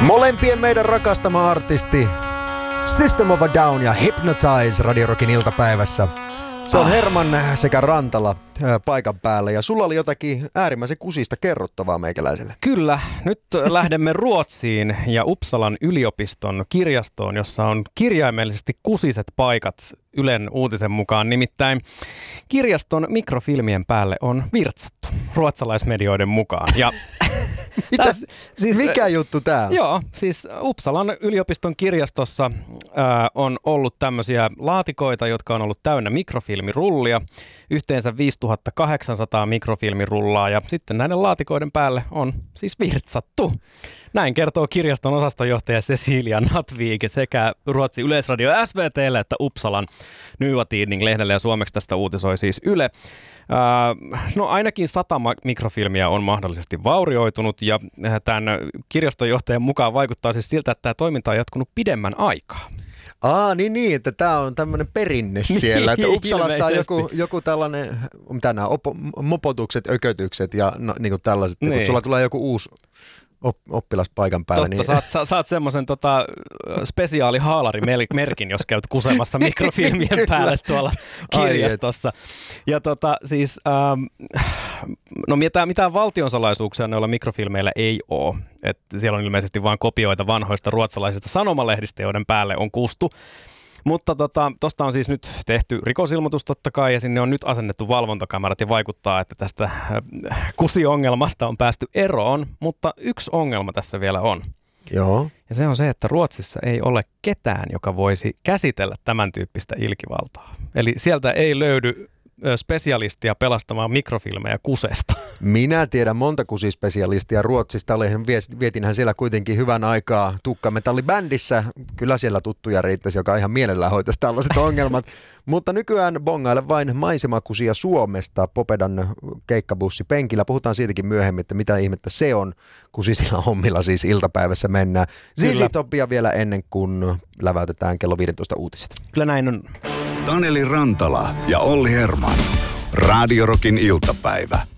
Molempien meidän rakastama artisti System of a Down ja Hypnotize Radio Rockin iltapäivässä. Se on Herman sekä Rantala paikan päällä ja sulla oli jotakin äärimmäisen kusista kerrottavaa meikäläiselle. Kyllä, nyt lähdemme Ruotsiin ja Uppsalan yliopiston kirjastoon, jossa on kirjaimellisesti kusiset paikat Ylen uutisen mukaan. Nimittäin kirjaston mikrofilmien päälle on virtsattu ruotsalaismedioiden mukaan. Ja mikä juttu tää on? Joo, siis Uppsalan yliopiston kirjastossa on ollut tämmöisiä laatikoita, jotka on ollut täynnä mikrofilmirullia. Yhteensä 5800 mikrofilmirullaa ja sitten näiden laatikoiden päälle on siis virtsattu. Näin kertoo kirjaston osastonjohtaja Cecilia Natvig sekä Ruotsin Yleisradio SVT:lle että Uppsalan Nya Tidning-lehdelle ja suomeksi tästä uutisoi siis Yle. No ainakin 100 mikrofilmiä on mahdollisesti vaurioitunut ja tämän kirjastonjohtajan mukaan vaikuttaa siis siltä, että tämä toiminta on jatkunut pidemmän aikaa. Niin, että tämä on tämmöinen perinne siellä, että Uppsalassa on joku tällainen, mitä nämä mopotukset, ökötykset ja niin kuin tällaiset, niin. Kun sulla tulee joku uusi oppilas paikan päälle. Totta, niin saat semmoisen spesiaali haalarimerkin, jos käyt kusemassa mikrofilmien päälle tuolla kirjastossa. Ja siis, no mitään valtionsalaisuuksia noilla mikrofilmeillä ei ole. Et siellä on ilmeisesti vain kopioita vanhoista ruotsalaisista sanomalehdistä, joiden päälle on kustu. Mutta tosta on siis nyt tehty rikosilmoitus totta kai ja sinne on nyt asennettu valvontakamerat ja vaikuttaa, että tästä kusiongelmasta on päästy eroon, mutta yksi ongelma tässä vielä on. Joo. Ja se on se, että Ruotsissa ei ole ketään, joka voisi käsitellä tämän tyyppistä ilkivaltaa. Eli sieltä ei löydy spesialistia pelastamaan mikrofilmejä kusesta. Minä tiedän monta kusispesialistia Ruotsista. Vietinhän siellä kuitenkin hyvän aikaa tukkametallibändissä. Kyllä siellä tuttuja riittäisi, joka ihan mielellään hoitaisi tällaiset ongelmat. Mutta nykyään bongaile vain maisemakusia Suomesta Popedan keikkabussi penkillä. Puhutaan siitäkin myöhemmin, että mitä ihmettä se on, kusisilla hommilla siis iltapäivässä mennään. ZZ Topia vielä ennen kuin läväytetään kello 15 uutiset. Kyllä näin on. Taneli Rantala ja Olli Herman. Radio Rockin iltapäivä.